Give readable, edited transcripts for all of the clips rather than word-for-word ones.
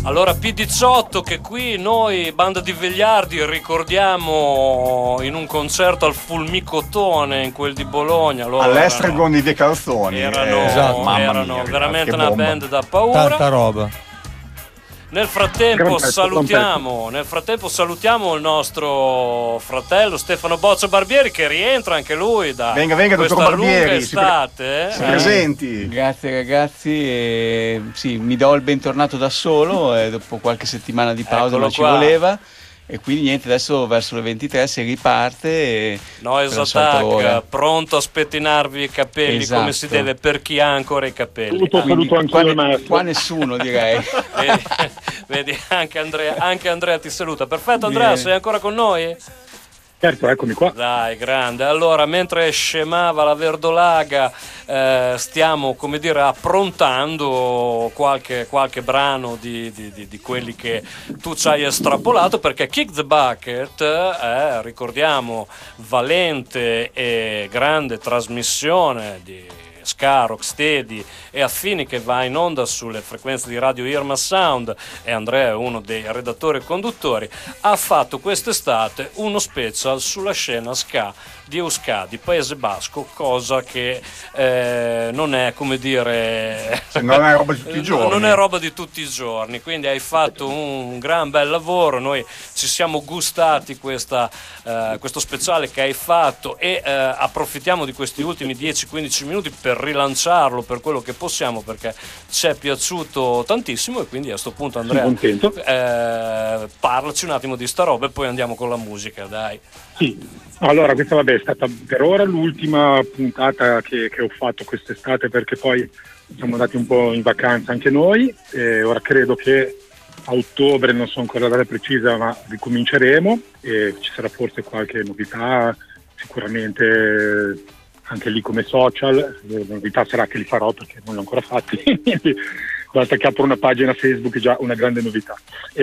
Allora P18 che qui noi, banda di vegliardi, ricordiamo in un concerto al Fulmicotone, in quel di Bologna. All'Estragon di De Calzoni. Erano veramente una band da paura. Tanta roba. Nel frattempo salutiamo il nostro fratello Stefano Boccia Barbieri, che rientra anche lui da venga, questa dottor Barbieri, lunga estate. Si presenti. Grazie ragazzi, sì, mi do il bentornato da solo dopo qualche settimana di pausa. Eccolo ma ci qua. voleva. E quindi niente, adesso verso le 23 si riparte. Noise Attack, pronto a spettinarvi i capelli, esatto, come si deve, per chi ha ancora i capelli. Saluto anche qua nessuno, direi. Vedi, anche Andrea ti saluta. Perfetto, Andrea, sei ancora con noi? Certo, eccomi qua. Dai, grande. Allora, mentre scemava la verdolaga, stiamo, come dire, approntando qualche brano di quelli che tu ci hai estrapolato, perché Kick the Bucket, ricordiamo, valente e grande trasmissione di ska, rocksteady e affini, che va in onda sulle frequenze di Radio Irma Sound, e Andrea è uno dei redattori e conduttori, ha fatto quest'estate uno special sulla scena ska di Euskadi, Paese Basco, cosa che non è, come dire, non è roba di tutti i giorni. Non è roba di tutti i giorni, quindi hai fatto un gran bel lavoro. Noi ci siamo gustati questo speciale che hai fatto, e approfittiamo di questi ultimi 10-15 minuti per rilanciarlo per quello che possiamo, perché ci è piaciuto tantissimo. E quindi a questo punto, Andrea, parlaci un attimo di sta roba e poi andiamo con la musica, dai. Sì. Allora, questa è stata per ora l'ultima puntata che ho fatto quest'estate, perché poi siamo andati un po' in vacanza anche noi, e ora credo che a ottobre, non so ancora la data precisa, ma ricominceremo e ci sarà forse qualche novità, sicuramente anche lì come social. La novità sarà che li farò, perché non li ho ancora fatti, basta che apro una pagina Facebook, è già una grande novità.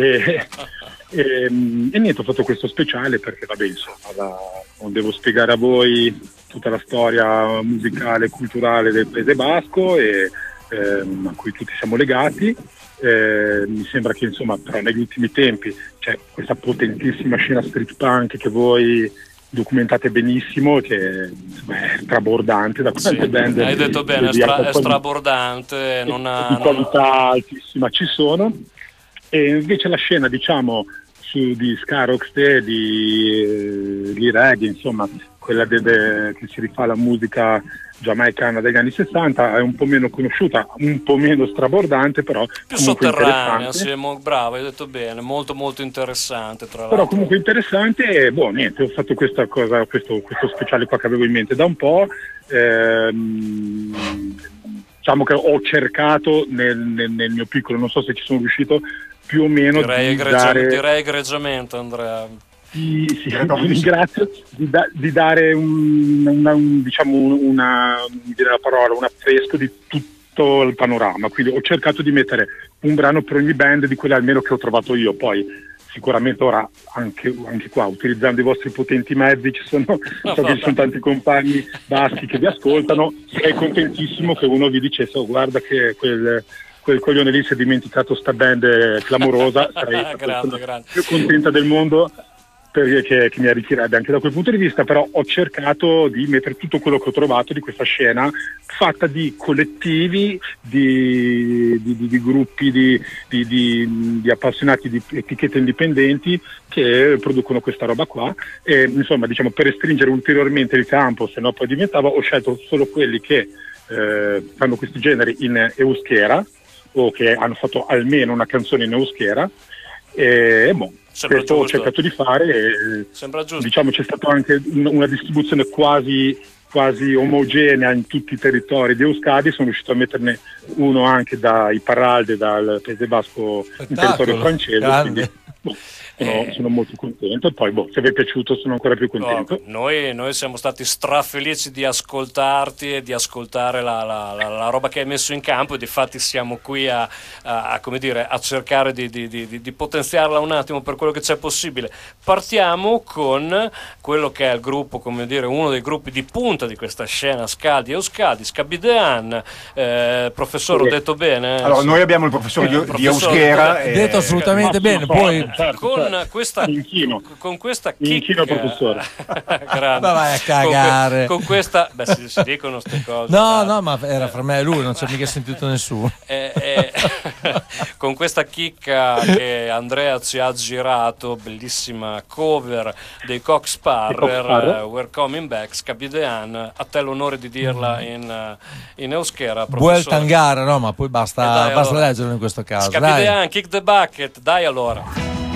E niente, ho fatto questo speciale perché non devo spiegare a voi tutta la storia musicale e culturale del Paese Basco, a cui tutti siamo legati. Mi sembra che, insomma, però negli ultimi tempi c'è questa potentissima scena street punk che voi documentate benissimo, che è strabordante da quante band. Hai detto bene, è strabordante, di qualità altissima ci sono. E invece la scena, diciamo, di ska, rocksteady, di reggae, insomma, quella che si rifà alla musica giamaicana degli anni 60, è un po' meno conosciuta, un po' meno strabordante, però più sotterranea. Sì, bravo, hai detto bene, molto molto interessante, tra l'altro. Però comunque interessante. E niente, ho fatto questa cosa, questo speciale qua che avevo in mente da un po'. Diciamo che ho cercato nel mio piccolo, non so se ci sono riuscito, più o meno direi egregiamente, Andrea. Sì, ringrazio di dare un affresco di tutto il panorama. Quindi ho cercato di mettere un brano per ogni band, di quelle almeno che ho trovato io. Poi sicuramente ora anche qua, utilizzando i vostri potenti mezzi, ci sono tanti compagni baschi che vi ascoltano. Sei contentissimo che uno vi dicesse: oh, guarda che quel coglione lì si è dimenticato sta band clamorosa. Sarei la più contenta del mondo, perché che mi arricchirebbe anche da quel punto di vista. Però ho cercato di mettere tutto quello che ho trovato di questa scena, fatta di collettivi, di gruppi di appassionati di etichette indipendenti che producono questa roba qua. E insomma, diciamo, per restringere ulteriormente il campo, se no poi diventava, ho scelto solo quelli che fanno questi generi in euskera, o che hanno fatto almeno una canzone in euskera. Questo ho cercato di fare. Sembra giusto. Diciamo, c'è stata anche una distribuzione quasi omogenea in tutti i territori di Euskadi. Sono riuscito a metterne uno anche da Iparralde, dal Paese Basco, in territorio francese. Sono molto contento e poi se vi è piaciuto sono ancora più contento. Noi siamo stati strafelici di ascoltarti e di ascoltare la roba che hai messo in campo, e difatti siamo qui a come dire, a cercare di potenziarla un attimo per quello che c'è possibile. Partiamo con quello che è il gruppo, come dire, uno dei gruppi di punta di questa scena Scaldi e Euskaldi, Scabidean. Professore, ho detto bene? Allora, noi abbiamo il professore di Euskera. Detto assolutamente bene, poi... Certo. Con questa chicca, professore. Grande. Ma vai a cagare. Con questa, si dicono queste cose. No, ma era fra me e lui, non ci ha mica sentito nessuno. Con questa chicca che Andrea ci ha girato, bellissima cover dei Cocksparrer, We're Coming Back, Scabidean, a te l'onore di dirla in euskera, Buel professore. Tangara, no, ma poi basta allora, leggerlo in questo caso. Scabidean, kick the bucket, dai allora.